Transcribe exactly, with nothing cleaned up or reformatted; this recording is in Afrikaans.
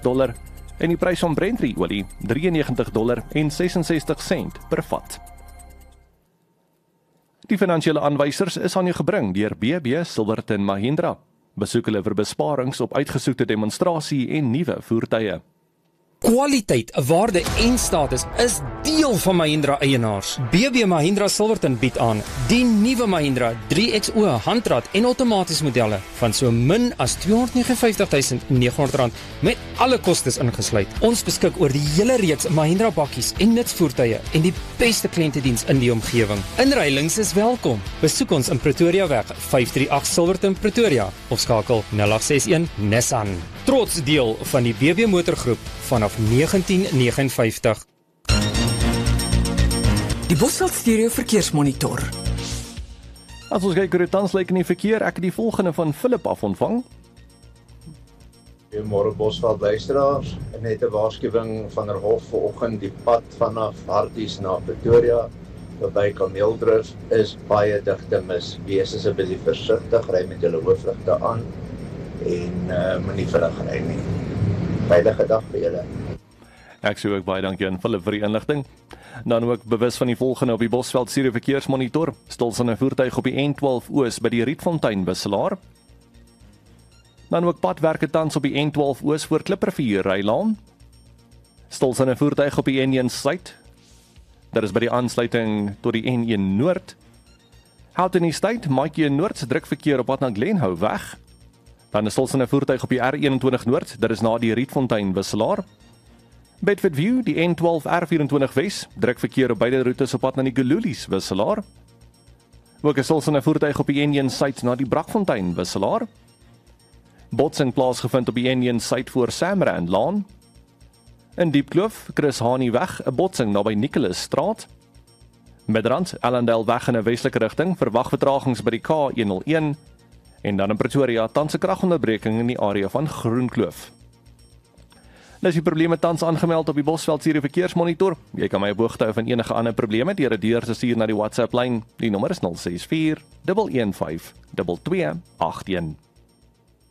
dollar en die prys van Brent-olie drieënnegentig dollar en sesensestig sent per vat. Die finansiële aanwysers is aan jou gebring deur B B Silverton Mahindra. Besoek hulle vir besparings op uitgesoekte demonstrasie en nuwe voertuie. Kwaliteit, waarde en status is deel van Mahindra eienaars. B B Mahindra Silverton bied aan die nuwe Mahindra drie X O handrat en outomaties modelle van so min as tweehonderdnegenenvyftig tuisend neghonderd rand met alle kostes ingesluit. Ons beskik oor die hele reeks Mahindra bakkies en nutsvoertuie en die beste kliëntediens in die omgewing. Inruilings is welkom. Besoek ons in Pretoria weg vyf drie agt Silverton Pretoria of skakel nul agt ses een Nissan. Trots deel van die B B Motorgroep vanaf negentien negenenvyftig. Die Bosveld Stereo Verkeersmonitor. As ons kyk hoe dit tans lyk in die verkeer, ek het die volgende van Philip af ontvang. Goeiemôre Bosveld luisteraars. Net 'n waarskuwing van der Hof vanoggend, die pad vanaf Harties na Pretoria verby Kameeldrif is baie digte mis. Wees asseblief versigtig, ry met julle hoofligte aan en uh, moenie vinnig ry nie. Veilige dag vir julle. Ek sê ook baie dankie aan Philip vir die inligting. Dan ook bewus van die volgende op die Bosveld Stereo Verkeersmonitor. Stilstaande voertuig op die N twaalf Oos by die Rietfontein wisselaar. Dan ook padwerke tans op die N twaalf Oos voor Klippervuur Rylaan. Stilstaande voertuig op die N een Suid. Dit is by die aansluiting tot die N een Noord. Houghton Estate, Maatjie Noord, druk verkeer op pad na Glenhow weg. Dan is stilstaande voertuig op die R eenentwintig Noord, dit is na die Rietfontein wisselaar. Bedford View, die N twaalf R vyf-en-twintig Wes, druk verkeer op beide roetes op pad na die Gululies wisselaar. Ook is stilstaande voertuig op die N een Suid na die Brakfontein wisselaar. Botsing plaasgevind op die N een Suid voor Samrand Laan. In Diepkloof, Chris Hani weg, 'n botsing naby Nicholas Straat. Midrand, Allendale weg in 'n westelike rigting, verwag vertragings by die K honderdeen. En dan in Pretoria, tans 'n kragonderbreking in die area van Groenkloof. Dis die probleme tans aangemeld op die Bosveld Stereo Verkeersmonitor. Jy kan my op hoogte hou van enige ander probleme deur 'n deur te stuur na die WhatsApp lyn. Die nommer is nul ses vier, een een vyf, twee twee agt een.